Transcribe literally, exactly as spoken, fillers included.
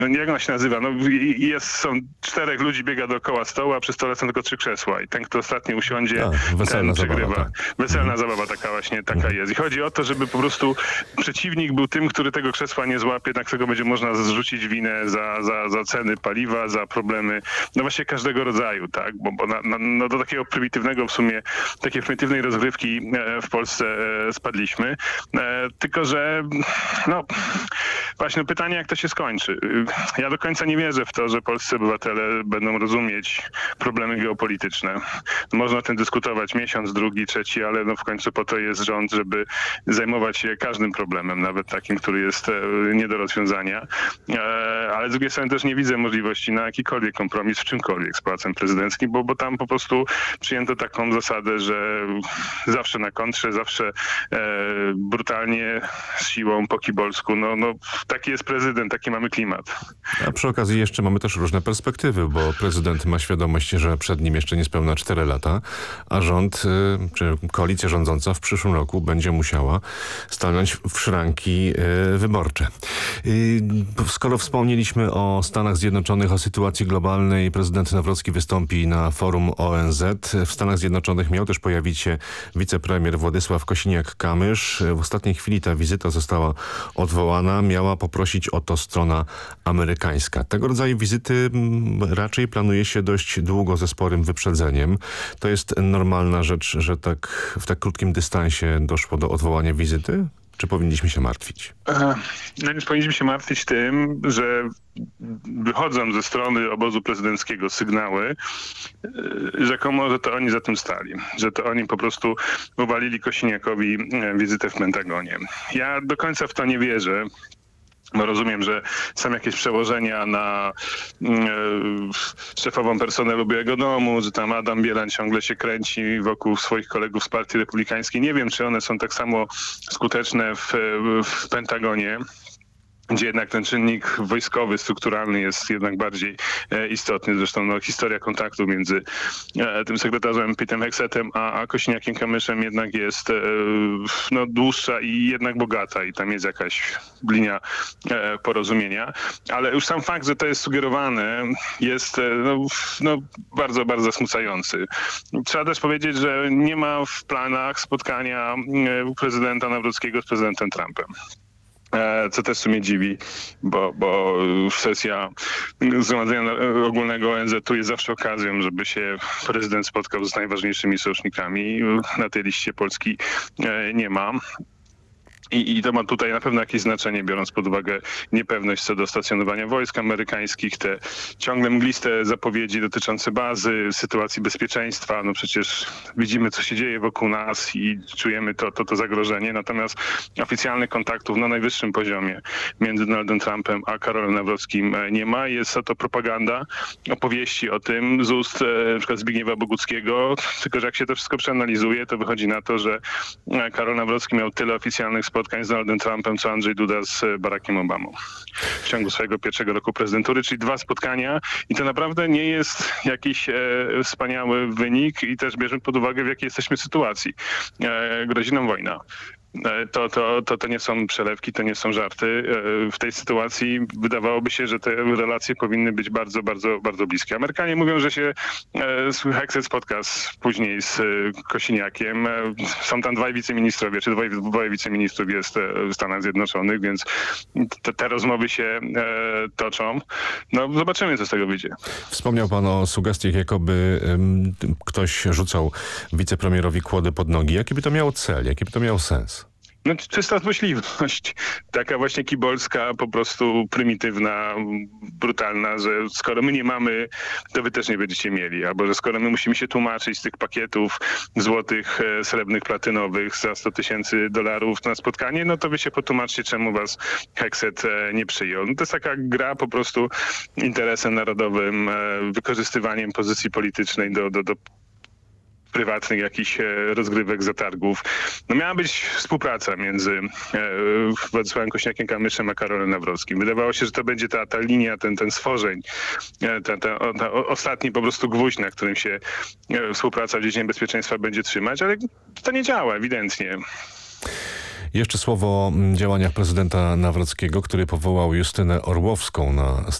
no jak ona się nazywa? No jest, są czterech ludzi, biega dookoła stołu, a przy stole są tylko trzy krzesła i ten, kto ostatni usiądzie, A, weselna ten przegrywa. zabawa, tak. Weselna zabawa taka właśnie, taka Mhm. jest. I chodzi o to, żeby po prostu przeciwnik był tym, który tego krzesła nie złapie, na którego będzie można zrzucić winę za, za, za ceny paliwa, za problemy, no właśnie każdego rodzaju, tak? Bo, bo na, na, no do takiego prymitywnego w sumie, takiej prymitywnej rozgrywki e, w Polsce e, spadliśmy. E, tylko, że no właśnie pytanie, jak to się skończy. Ja do końca nie wierzę w to, że polscy obywatele będą rozumieć problemy geopolityczne. Można o tym dyskutować miesiąc, drugi, trzeci, ale no w końcu po to jest rząd, żeby zajmować się każdym problemem, nawet takim, który jest e, nie do rozwiązania. E, ale z drugiej strony też nie widzę możliwości na jakikolwiek kompromis w czymkolwiek z Pałacem Prezydenckim, bo, bo tam po prostu przyjęto taką zasadę, że zawsze na kontrze, zawsze e, brutalnie, z siłą, po kibolsku. No, no, taki jest prezydent, taki mamy klimat. A przy okazji jeszcze mamy też różne perspektywy, bo prezydent ma świadomość, że przed nim jeszcze niespełna cztery lata, a rząd, czy koalicja rządząca w przyszłym roku będzie musiała stanąć w szranki wyborcze. Skoro wspomnieliśmy o Stanach Zjednoczonych, o sytuacji globalnej, prezydent Nawrocki wystąpi na forum O N Z. W Stanach Zjednoczonych miał też pojawić się wicepremier Władysław Kosiniak-Kamysz. W ostatniej chwili ta wizyta została odwołana. Miała poprosić o to strona amerykańska. Tego rodzaju wizyty raczej planuje się dość długo, ze sporym wyprzedzeniem. To jest normalna rzecz, że tak w tak krótkim dystansie doszło do odwołania wizyty? Czy powinniśmy się martwić? No więc powinniśmy się martwić tym, że wychodzą ze strony obozu prezydenckiego sygnały, rzekomo, że to oni za tym stali. Że to oni po prostu uwalili Kosiniakowi wizytę w Pentagonie. Ja do końca w to nie wierzę. Bo rozumiem, że są jakieś przełożenia na e, szefową personelu Białego Domu, że tam Adam Bielan ciągle się kręci wokół swoich kolegów z Partii Republikańskiej. Nie wiem, czy one są tak samo skuteczne w, w Pentagonie, gdzie jednak ten czynnik wojskowy, strukturalny jest jednak bardziej e, istotny. Zresztą no, historia kontaktu między e, tym sekretarzem Petem Hexetem a, a Kosiniakiem-Kamyszem jednak jest e, no, dłuższa i jednak bogata i tam jest jakaś linia e, porozumienia. Ale już sam fakt, że to jest sugerowane, jest e, no, no, bardzo, bardzo zasmucający. Trzeba też powiedzieć, że nie ma w planach spotkania e, prezydenta Nawrockiego z prezydentem Trumpem. Co też w sumie dziwi, bo, bo sesja Zgromadzenia Ogólnego O N Z-u jest zawsze okazją, żeby się prezydent spotkał z najważniejszymi sojusznikami. Na tej liście Polski nie ma. I, I to ma tutaj na pewno jakieś znaczenie, biorąc pod uwagę niepewność co do stacjonowania wojsk amerykańskich, te ciągle mgliste zapowiedzi dotyczące bazy, sytuacji bezpieczeństwa. No przecież widzimy, co się dzieje wokół nas i czujemy to, to, to zagrożenie. Natomiast oficjalnych kontaktów na najwyższym poziomie między Donaldem Trumpem a Karolem Nawrockim nie ma. Jest to propaganda, opowieści o tym z ust na przykład Zbigniewa Boguckiego. Tylko że jak się to wszystko przeanalizuje, to wychodzi na to, że Karol Nawrocki miał tyle oficjalnych spotkań z Donaldem Trumpem, co Andrzej Duda z Barackiem Obamą w ciągu swojego pierwszego roku prezydentury, czyli dwa spotkania i to naprawdę nie jest jakiś e, wspaniały wynik i też bierzemy pod uwagę, w jakiej jesteśmy sytuacji. E, grozi nam wojna. To, to, to, to nie są przelewki, to nie są żarty. W tej sytuacji wydawałoby się, że te relacje powinny być bardzo, bardzo, bardzo bliskie. Amerykanie mówią, że się Hexet spotka z, później z Kosiniakiem. Są tam dwaj wiceministrowie, czy dwoje, dwoje wiceministrów jest w Stanach Zjednoczonych, więc te, te rozmowy się e, toczą. No zobaczymy, co z tego wyjdzie. Wspomniał pan o sugestiach, jakoby um, ktoś rzucał wicepremierowi kłody pod nogi. Jaki by to miało cel? Jaki by to miało sens? No, czysta złośliwość, taka właśnie kibolska, po prostu prymitywna, brutalna, że skoro my nie mamy, to wy też nie będziecie mieli, albo że skoro my musimy się tłumaczyć z tych pakietów złotych, srebrnych, platynowych za sto tysięcy dolarów na spotkanie, no to wy się potłumaczcie, czemu was Hexet nie przyjął. No to jest taka gra po prostu interesem narodowym, wykorzystywaniem pozycji politycznej do, do, do prywatnych jakichś rozgrywek, zatargów. No miała być współpraca między e, Władysławem Kosiniakiem-Kamyszem a Karolem Nawrockim. Wydawało się, że to będzie ta, ta linia, ten, ten stworzeń, e, ta, ta, ta ostatni po prostu gwóźdź, na którym się e, współpraca w dziedzinie bezpieczeństwa będzie trzymać, ale to nie działa ewidentnie. Jeszcze słowo o działaniach prezydenta Nawrockiego, który powołał Justynę Orłowską na